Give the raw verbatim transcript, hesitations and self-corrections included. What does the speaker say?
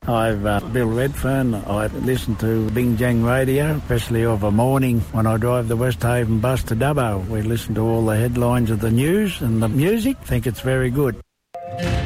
I've uh, Bill Redfern. I listen to Bing Jang Radio, especially of a morning when I drive the West Haven bus to Dubbo. We listen to all the headlines of the news and the music. Think it's very good.